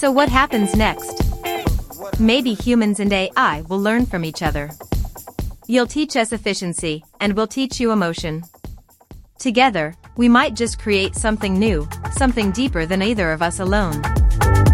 So what happens next? Maybe humans and AI will learn from each other. You'll teach us efficiency, and we'll teach you emotion. Together, we might just create something new, something deeper than either of us alone.